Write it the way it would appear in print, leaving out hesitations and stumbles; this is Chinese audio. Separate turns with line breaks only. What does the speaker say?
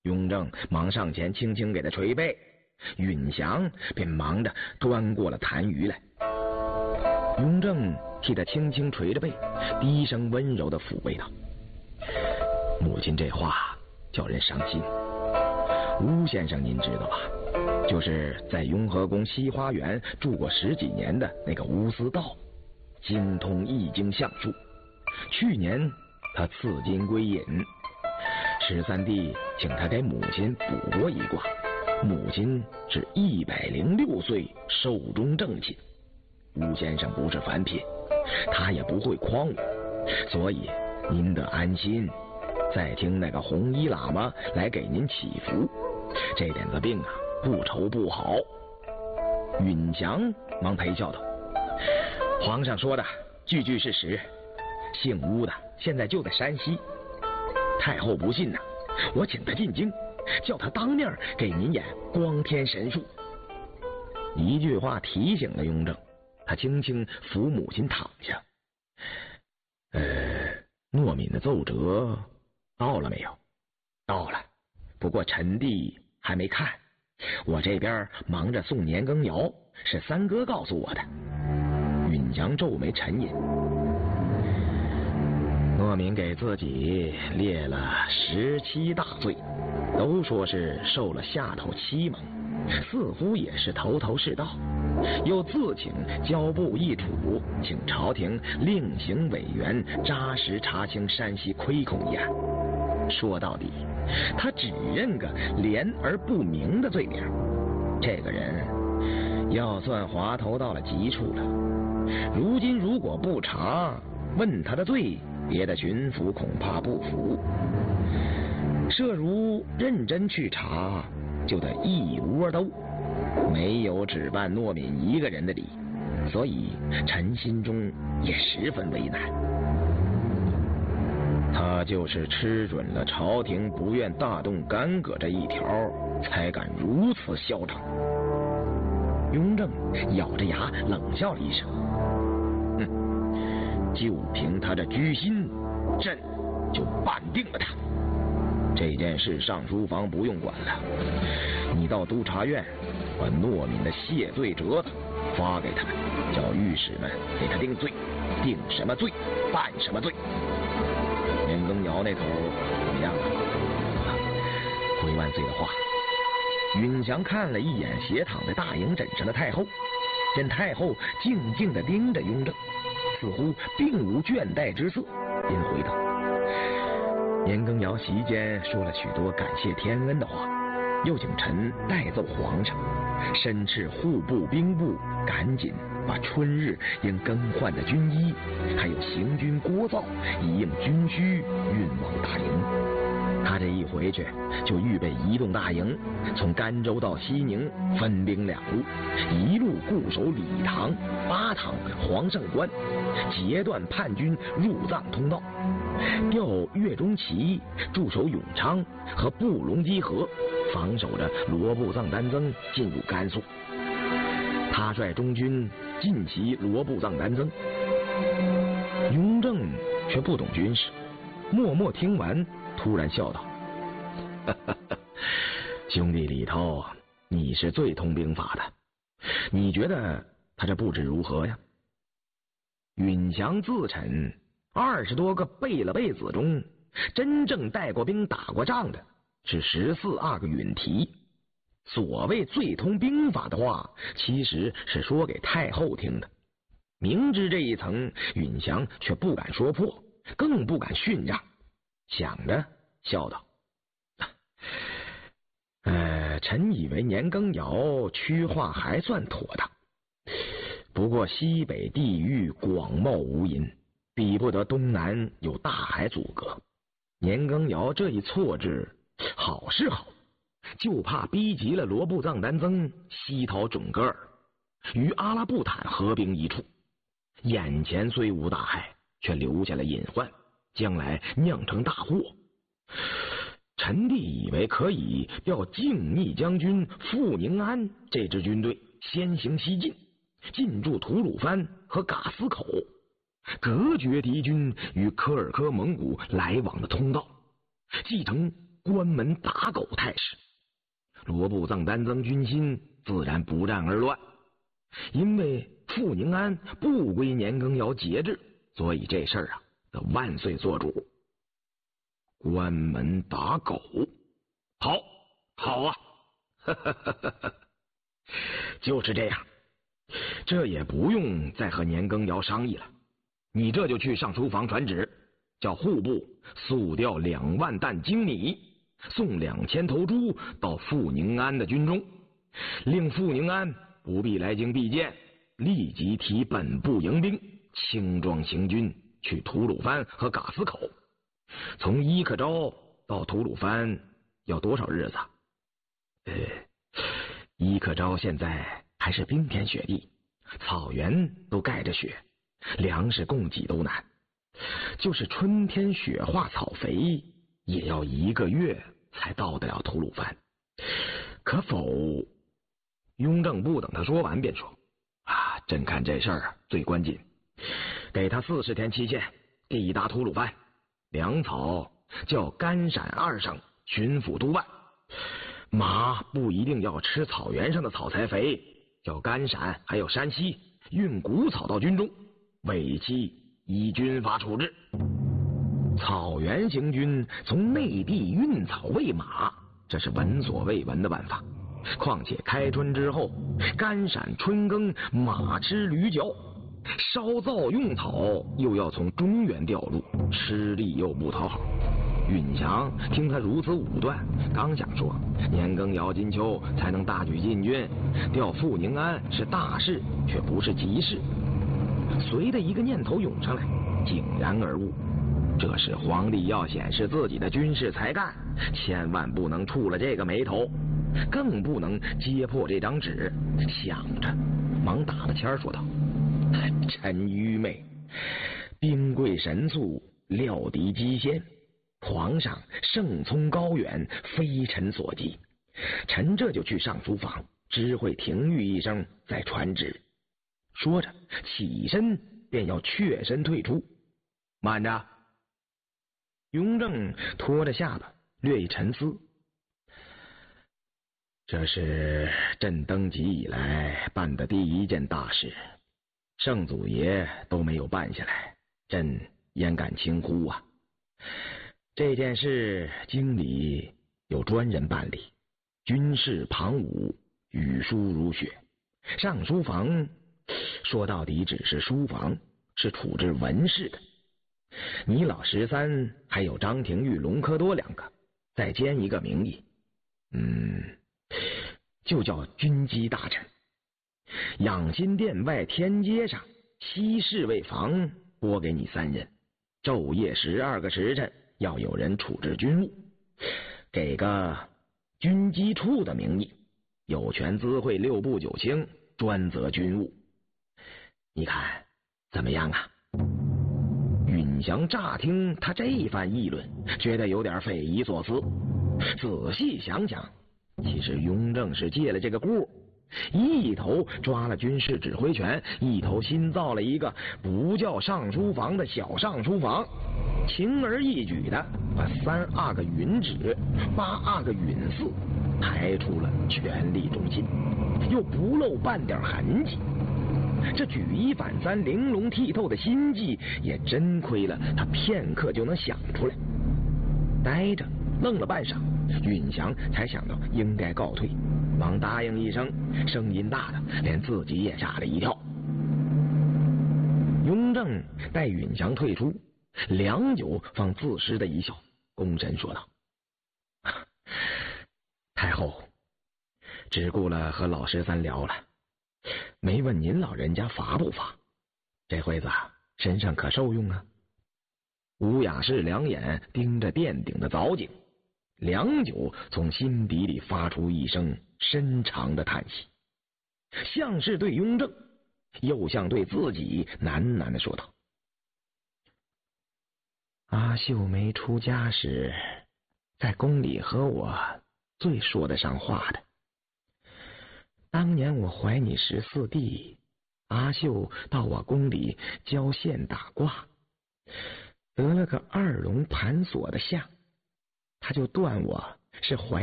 雍正忙上前轻轻给他捶背，允祥便忙着端过了痰盂来。雍正替他轻轻捶着背，低声温柔地抚慰道：“母亲这话叫人伤心。吴先生您知道吧？就是在雍和宫西花园住过10几年的那个吴思道，精通易经相术。去年他赐金归隐，13弟请他给母亲卜过一卦，母亲是106岁寿终正寝。吴先生不是凡品，他也不会诓我，所以您得安心，再听那个红衣喇嘛来给您祈福，这点子病啊不愁不好。”允祥忙陪笑道：“皇上说的句句是实，姓吴的现在就在山西，太后不信呢，我请他进京，叫他当面给您演光天神术。”一句话提醒了雍正，他轻轻扶母亲躺下。诺敏的奏折到了没有？到了，不过臣弟还没看，我这边忙着送年羹尧，是三哥告诉我的。允祥皱眉沉吟。诺敏给自己列了17大罪，都说是受了下头欺蒙，似乎也是头头是道，又自请交部议处，请朝廷另行委员扎实查清山西亏空一案。说到底，他只认个廉而不明的罪名。这个人要算滑头到了极处了。如今如果不查，问他的罪，别的巡抚恐怕不服。设如认真去查，就得一窝兜，没有只办诺敏一个人的理，所以臣心中也十分为难。他就是吃准了朝廷不愿大动干戈这一条，才敢如此嚣张。雍正咬着牙冷笑了一声：“就凭他这居心，朕就办定了他。这件事上书房不用管了，你到督察院把诺敏的谢罪折子发给他们，叫御史们给他定罪，定什么罪办什么罪。年羹尧那头怎么样了？”回万岁的话，允祥看了一眼斜躺在大营枕上的太后，见太后静静地盯着雍正，似乎并无倦怠之色，便回道：“年羹尧席间说了许多感谢天恩的话，又请臣代奏皇上，申斥户部兵部赶紧把春日应更换的军衣，还有行军锅灶以应军需运往大营。他这一回去，就预备移动大营，从甘州到西宁分兵2路，一路固守礼堂、八堂、黄胜关，截断叛军入藏通道，调岳钟琪驻守永昌和布隆基河，防守着罗布藏丹增进入甘肃。他率中军进袭罗布藏丹增。”雍正却不懂军事，默默听完，突然笑道：“兄弟里头，你是最通兵法的，你觉得他这布置如何呀？”允祥自称20多个贝勒贝子中，真正带过兵打过仗的是14-2个允提。所谓最通兵法的话，其实是说给太后听的。明知这一层，允祥却不敢说破，更不敢训让，想着笑道：“臣以为年羹尧区划还算妥当，不过西北地域广袤无垠，比不得东南有大海阻隔。年羹尧这一错置好是好，就怕逼急了罗布藏丹增西讨准噶尔，与阿拉布坦合兵一处。眼前虽无大害，却留下了隐患，将来酿成大祸。臣弟以为可以调靖逆将军傅宁安这支军队先行西进，进驻吐鲁番和噶斯口，隔绝敌军与科尔科蒙古来往的通道，继承关门打狗态势。罗布藏丹增军心自然不战而乱，因为傅宁安不归年羹尧节制，所以这事儿啊得万岁做主。关门打狗，好啊，就是这样，这也不用再和年羹尧商议了，你这就去上书房传旨，叫户部速调2万担精米，送2000头猪到傅宁安的军中，令傅宁安不必来京避见，立即提本部迎兵，轻装行军去吐鲁番和嘎斯口。从伊克昭到吐鲁番要多少日子？伊克昭现在还是冰天雪地，草原都盖着雪，粮食供给都难，就是春天雪化草肥，也要1个月才到得了吐鲁番。可否？雍正不等他说完便说：朕看这事儿最关键，给他40天期限，抵达吐鲁番。粮草叫甘陕2省巡抚督办，马不一定要吃草原上的草才肥，叫甘陕还有山西运谷草到军中，尾期依军法处置。草原行军从内地运草喂马，这是闻所未闻的办法。况且开春之后，甘陕春耕，马吃驴嚼，烧造用草又要从中原调入，吃力又不讨好。允祥听他如此武断，刚想说年羹尧金秋才能大举进军，调傅宁安是大事，却不是急事。随着一个念头涌上来，井然而悟，这是皇帝要显示自己的军事才干，千万不能触了这个眉头，更不能揭破这张纸。想着忙打了签说道：臣愚昧，兵贵神速，料敌机先，皇上圣聪高远，非臣所及。臣这就去上书房知会廷谕一声，再传旨。说着起身便要确身退出。慢着！雍正拖着下巴略一沉思，这是朕登基以来办的第一件大事，圣祖爷都没有办下来，朕焉敢轻忽啊？这件事京里有专人办理，军事旁伍，语书如雪。上书房说到底只是书房，是处置文事的。你老13还有张廷玉、隆科多2个，再兼一个名义，就叫军机大臣。养心殿外天街上西侍卫房拨给你3人，昼夜12个时辰要有人处置军务，给个军机处的名义，有权资会6部9卿，专责军务。你看怎么样啊？允祥乍听他这一番议论，觉得有点匪夷所思。仔细想想，其实雍正是借了这个故，一头抓了军事指挥权，一头新造了一个不叫上书房的小上书房，轻而易举的把3阿哥允旨、8阿哥允嗣抬出了权力中心，又不露半点痕迹。这举一反三、玲珑剔透的心计，也真亏了他片刻就能想出来。呆着愣了半晌，允祥才想到应该告退，忙答应一声，声音大的连自己也吓了一跳。雍正待允祥退出，良久方自失的一笑，躬身说道：太后，只顾了和老13聊了，没问您老人家罚不罚？这会子身上可受用啊？吴雅士两眼盯着殿顶的藻井，良久从心底里发出一声深长的叹息，像是对雍正，又像对自己喃喃地说道：阿秀梅出家时，在宫里和我最说得上话的。当年我怀你14弟，阿秀到我宫里教线打卦，得了个2龙盘锁的相。 他就断我是怀